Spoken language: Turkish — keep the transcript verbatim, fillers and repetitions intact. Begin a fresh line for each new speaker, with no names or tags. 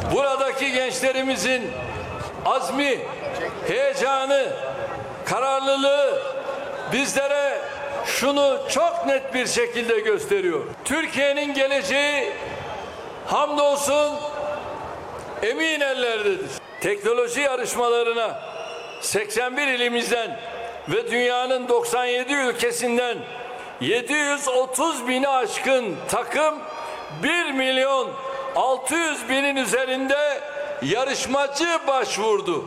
Buradaki gençlerimizin azmi, heyecanı, kararlılığı bizlere şunu çok net bir şekilde gösteriyor. Türkiye'nin geleceği hamdolsun emin ellerdedir. Teknoloji yarışmalarına seksen bir ilimizden ve dünyanın doksan yedi ülkesinden yedi yüz otuz bini aşkın takım, bir milyon altı yüz binin üzerinde yarışmacı başvurdu.